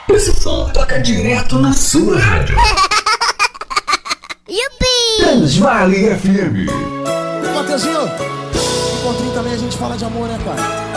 Esse som toca direto na sua rádio. Yupi! Transvale FM. Mateuzinho, encontrinho também a gente fala de amor, né, cara?